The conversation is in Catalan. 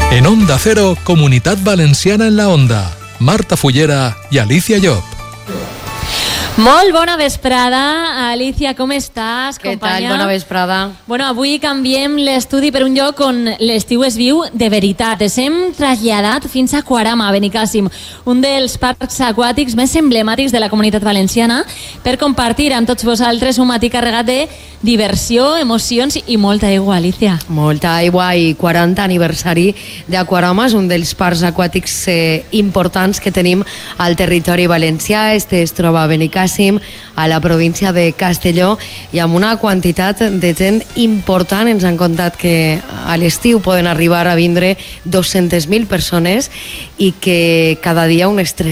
En Onda Cero, Comunitat Valenciana en la Onda. Marta Fullera i Alicia Llop. Molt bona vesprada, Alicia, com estàs, companya? Què tal? Bona vesprada. Bueno, avui canviem l'estudi per un lloc on l'estiu es viu de veritat. Ens hem traslladat fins a Quarama, a Benicàssim, un dels parcs aquàtics més emblemàtics de la Comunitat Valenciana, per compartir amb tots vosaltres un matí carregat de diversió, emocions i molta aigua, Alicia. Molta aigua i 40 aniversari d'Aquarama, és un dels parcs aquàtics importants que tenim al territori valencià. Este es troba a Benicàssim, a la província de Castelló, i amb una quantitat de gent important. Ens han contat que a l'estiu poden arribar a vindre 200.000 persones i que cada dia unes